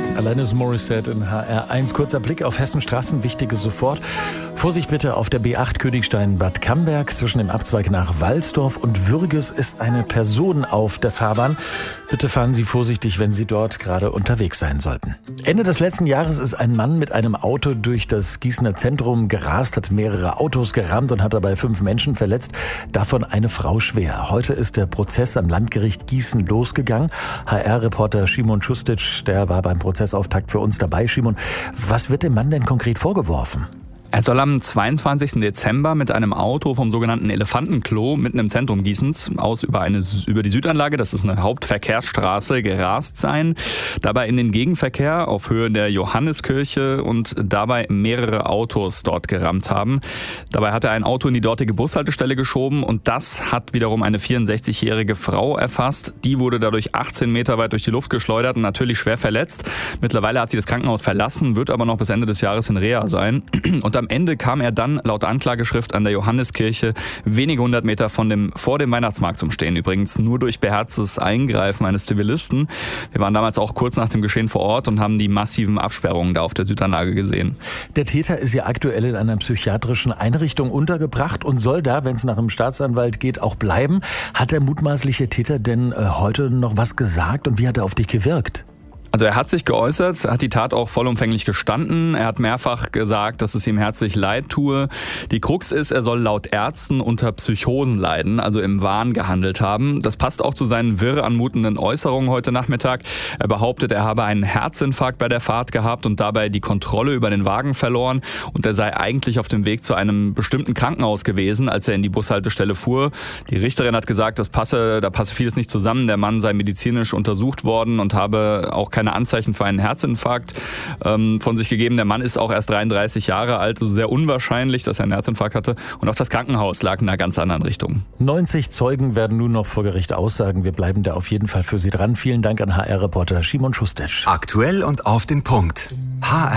Alanis Morissette in HR1. Kurzer Blick auf Hessenstraßen, Wichtiges sofort. Vorsicht bitte auf der B8 Königstein-Bad Camberg. Zwischen dem Abzweig nach Walsdorf und Würges ist eine Person auf der Fahrbahn. Bitte fahren Sie vorsichtig, wenn Sie dort gerade unterwegs sein sollten. Ende des letzten Jahres ist ein Mann mit einem Auto durch das Gießener Zentrum gerast, hat mehrere Autos gerammt und hat dabei 5 Menschen verletzt, davon eine Frau schwer. Heute ist der Prozess am Landgericht Gießen losgegangen. HR-Reporter Szymon Šustic, der war beim Prozessauftakt für uns dabei. Szymon, was wird dem Mann denn konkret vorgeworfen? Er soll am 22. Dezember mit einem Auto vom sogenannten Elefantenklo mitten im Zentrum Gießens aus über die Südanlage, das ist eine Hauptverkehrsstraße, gerast sein. Dabei in den Gegenverkehr auf Höhe der Johanneskirche und dabei mehrere Autos dort gerammt haben. Dabei hat er ein Auto in die dortige Bushaltestelle geschoben und das hat wiederum eine 64-jährige Frau erfasst. Die wurde dadurch 18 Meter weit durch die Luft geschleudert und natürlich schwer verletzt. Mittlerweile hat sie das Krankenhaus verlassen, wird aber noch bis Ende des Jahres in Reha sein. Und am Ende kam er dann laut Anklageschrift an der Johanneskirche wenige 100 Meter vor dem Weihnachtsmarkt zum Stehen. Übrigens nur durch beherztes Eingreifen eines Zivilisten. Wir waren damals auch kurz nach dem Geschehen vor Ort und haben die massiven Absperrungen da auf der Südanlage gesehen. Der Täter ist ja aktuell in einer psychiatrischen Einrichtung untergebracht und soll da, wenn es nach dem Staatsanwalt geht, auch bleiben. Hat der mutmaßliche Täter denn heute noch was gesagt und wie hat er auf dich gewirkt? Also er hat sich geäußert, hat die Tat auch vollumfänglich gestanden. Er hat mehrfach gesagt, dass es ihm herzlich leid tue. Die Krux ist, er soll laut Ärzten unter Psychosen leiden, also im Wahn gehandelt haben. Das passt auch zu seinen wirr anmutenden Äußerungen heute Nachmittag. Er behauptet, er habe einen Herzinfarkt bei der Fahrt gehabt und dabei die Kontrolle über den Wagen verloren. Und er sei eigentlich auf dem Weg zu einem bestimmten Krankenhaus gewesen, als er in die Bushaltestelle fuhr. Die Richterin hat gesagt, da passe vieles nicht zusammen. Der Mann sei medizinisch untersucht worden und habe auch keine Anzeichen für einen Herzinfarkt von sich gegeben. Der Mann ist auch erst 33 Jahre alt, also sehr unwahrscheinlich, dass er einen Herzinfarkt hatte. Und auch das Krankenhaus lag in einer ganz anderen Richtung. 90 Zeugen werden nun noch vor Gericht aussagen. Wir bleiben da auf jeden Fall für Sie dran. Vielen Dank an HR-Reporter Szymon Šustic. Aktuell und auf den Punkt. HR